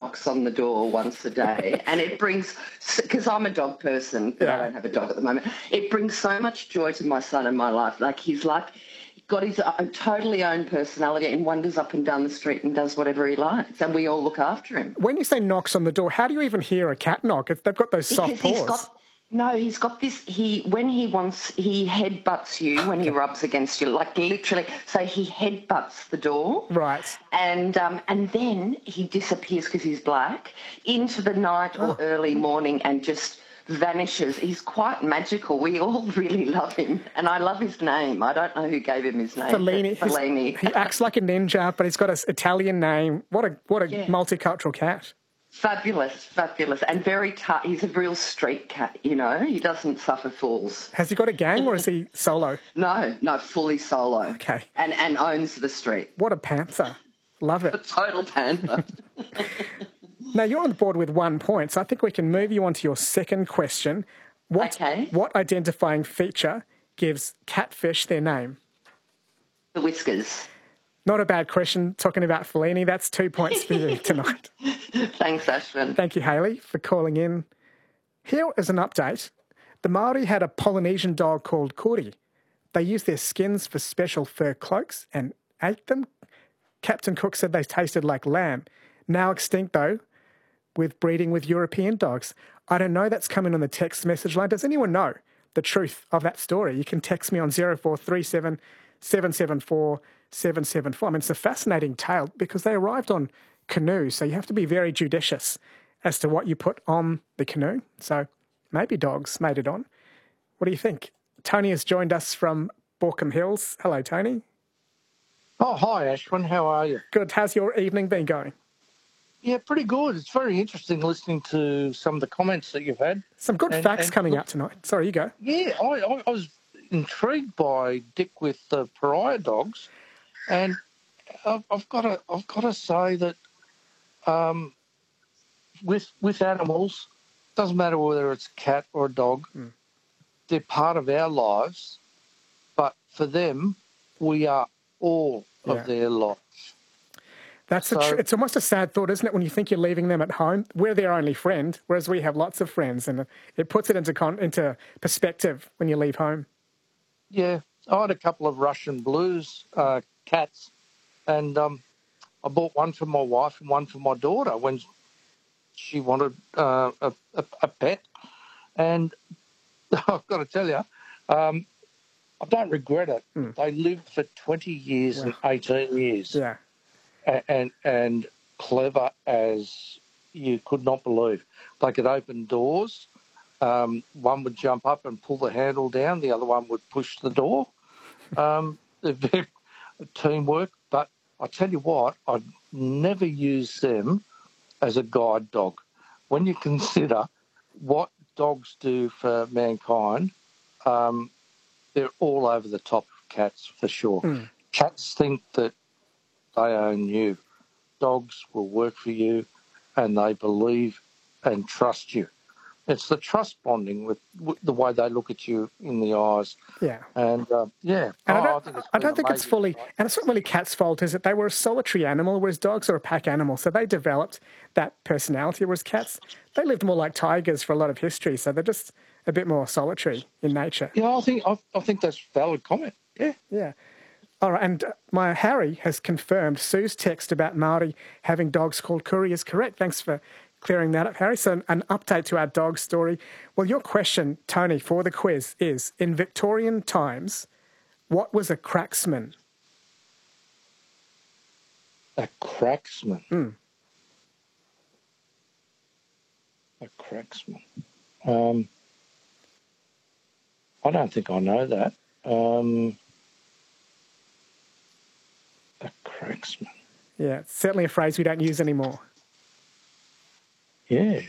knocks on the door once a day, and it brings, because I'm a dog person, but I don't have a dog at the moment, it brings so much joy to my son in my life. Like, he's got his totally own personality and wanders up and down the street and does whatever he likes, and we all look after him. When you say knocks on the door, how do you even hear a cat knock? They've got those soft paws. He's got this, when he headbutts you, when he rubs against you, like literally, so he headbutts the door. Right. And then he disappears because he's black into the night or early morning and just vanishes. He's quite magical. We all really love him, and I love his name. I don't know who gave him his name. Fellini. He acts like a ninja, but he's got an Italian name. What a multicultural cat. Fabulous, and very tough. He's a real street cat, you know. He doesn't suffer fools. Has he got a gang or is he solo? No, fully solo. Okay. And owns the street. What a panther. Love it. A total panther. Now, you're on the board with 1 point, so I think we can move you on to your second question. What identifying feature gives catfish their name? The whiskers. Not a bad question, talking about Fellini. That's 2 points for you tonight. Thanks, Ashwin. Thank you, Hayley, for calling in. Here is an update. The Māori had a Polynesian dog called Kuri. They used their skins for special fur cloaks and ate them. Captain Cook said they tasted like lamb. Now extinct, though, with breeding with European dogs. I don't know, that's coming on the text message line. Does anyone know the truth of that story? You can text me on 0437 774 774. I mean, it's a fascinating tale because they arrived on canoes, so you have to be very judicious as to what you put on the canoe. So maybe dogs made it on. What do you think? Tony has joined us from Borkham Hills. Hello, Tony. Oh, hi, Ashwin. How are you? Good. How's your evening been going? Yeah, pretty good. It's very interesting listening to some of the comments that you've had. Some good facts coming out tonight. Sorry, you go. Yeah, I was intrigued by Dick with the pariah dogs, and I've got to say that with animals, doesn't matter whether it's a cat or a dog, they're part of our lives, but for them, we are all of their lives. It's almost a sad thought, isn't it, when you think you're leaving them at home? We're their only friend, whereas we have lots of friends, and it puts it into perspective when you leave home. Yeah, I had a couple of Russian blues cats, and I bought one for my wife and one for my daughter when she wanted a pet. And I've got to tell you, I don't regret it. They lived for 20 years and 18 years. Yeah. And clever as you could not believe. They could open doors. One would jump up and pull the handle down. The other one would push the door. They're teamwork. But I tell you what, I'd never use them as a guide dog. When you consider what dogs do for mankind, they're all over the top of cats for sure. Cats think that they own you. Dogs will work for you, and they believe and trust you. It's the trust bonding with the way they look at you in the eyes. Yeah. And, And I don't think it's fully... And it's not really cats' fault, is it? They were a solitary animal, whereas dogs are a pack animal. So they developed that personality, whereas cats, they lived more like tigers for a lot of history. So they're just a bit more solitary in nature. Yeah, I think that's a valid comment. Yeah. Yeah. All right, and my Harry has confirmed Sue's text about Māori having dogs called Kuri is correct. Thanks for clearing that up, Harry. So an update to our dog story. Well, your question, Tony, for the quiz is, in Victorian times, what was a cracksman? A cracksman? A cracksman. I don't think I know that. A cracksman. Yeah, it's certainly a phrase we don't use anymore. Yeah.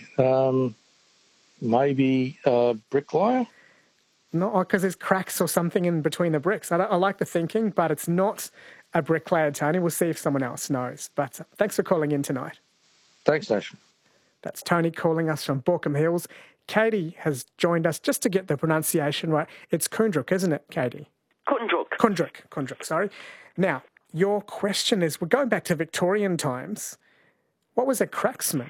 Maybe a bricklayer? No, because there's cracks or something in between the bricks. I like the thinking, but it's not a bricklayer, Tony. We'll see if someone else knows. But thanks for calling in tonight. Thanks, Ash. That's Tony calling us from Borkham Hills. Katie has joined us just to get the pronunciation right. It's Kundruk, isn't it, Katie? Kundruk, sorry. Now, your question is, we're going back to Victorian times. What was a cracksman?